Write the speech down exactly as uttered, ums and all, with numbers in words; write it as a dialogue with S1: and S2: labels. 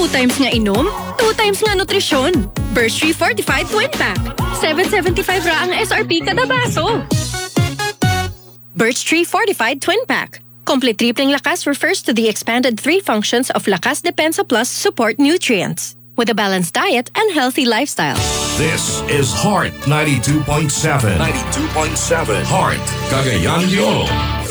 S1: Two times nga inom, two times nga nutrisyon. Birch Tree Fortified Twin Pack. seven seventy-five ra ang S R P kada baso. Birch Tree Fortified Twin Pack. Complete tripling lakas refers to the expanded three functions of Lakas Depensa Plus support nutrients. With a balanced diet and healthy lifestyle.
S2: This is Heart ninety-two point seven. ninety-two point seven. Heart, Cagayan de Oro.